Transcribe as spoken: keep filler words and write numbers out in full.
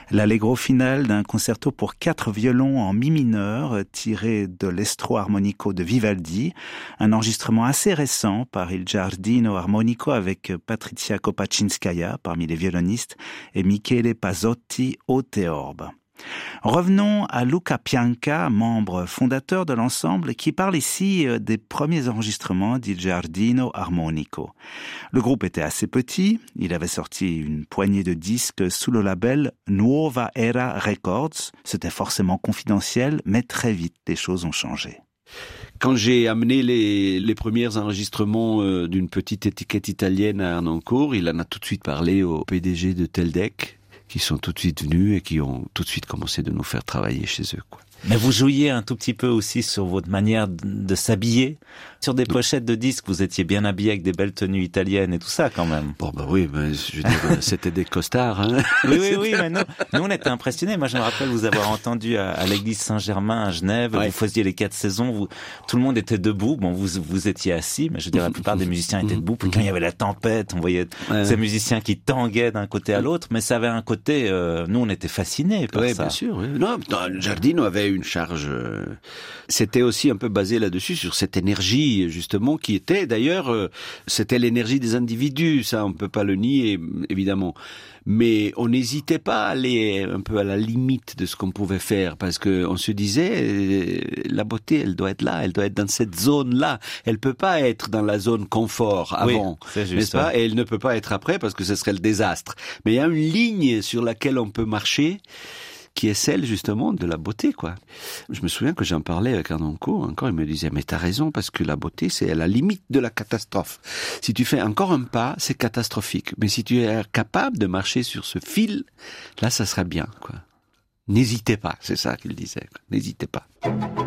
L'allegro final d'un concerto pour quatre violons en mi mineur tiré de l'Estro Armonico de Vivaldi, un enregistrement assez récent par Il Giardino Armonico avec Patrizia Kopaczynskaja parmi les violonistes et Michele Pasotti au théorbe. Revenons à Luca Pianca, membre fondateur de l'ensemble, qui parle ici des premiers enregistrements d'Il Giardino Armonico. Le groupe était assez petit, il avait sorti une poignée de disques sous le label Nuova Era Records. C'était forcément confidentiel, mais très vite, les choses ont changé. Quand j'ai amené les, les premiers enregistrements euh, d'une petite étiquette italienne à Harnoncourt, il en a tout de suite parlé au P D G de Teldec, qui sont tout de suite venus et qui ont tout de suite commencé de nous faire travailler chez eux, quoi. Mais vous jouiez un tout petit peu aussi sur votre manière de, de s'habiller. Sur des pochettes de disques, vous étiez bien habillé avec des belles tenues italiennes et tout ça, quand même. Bon, bah oui, mais je veux dire, c'était des costards, hein. Oui, oui, oui, mais nous, nous, on était impressionnés. Moi, je me rappelle vous avoir entendu à, à l'église Saint-Germain à Genève. Ouais. Vous faisiez les quatre saisons. Vous, tout le monde était debout. Bon, vous, vous étiez assis, mais je veux dire, la plupart des musiciens étaient debout. Puis quand il y avait la tempête, on voyait ouais, ces ouais. musiciens qui tanguaient d'un côté à l'autre. Mais ça avait un côté, euh, nous, on était fascinés par ouais, ça. Oui, bien sûr. Oui. Non, non, Giardino avait une charge. Euh, c'était aussi un peu basé là-dessus, sur cette énergie, justement, qui était, d'ailleurs, euh, c'était l'énergie des individus, ça, on peut pas le nier, évidemment. Mais on n'hésitait pas à aller un peu à la limite de ce qu'on pouvait faire, parce que on se disait, euh, la beauté, elle doit être là, elle doit être dans cette zone-là. Elle peut pas être dans la zone confort avant, oui, c'est juste, n'est-ce pas? Et elle ne peut pas être après, parce que ce serait le désastre. Mais il y a une ligne sur laquelle on peut marcher, qui est celle, justement, de la beauté, quoi. Je me souviens que j'en parlais avec Harnoncourt, encore, il me disait, mais t'as raison, parce que la beauté, c'est à la limite de la catastrophe. Si tu fais encore un pas, c'est catastrophique. Mais si tu es capable de marcher sur ce fil, là, ça serait bien, quoi. N'hésitez pas, c'est ça qu'il disait, quoi. N'hésitez pas.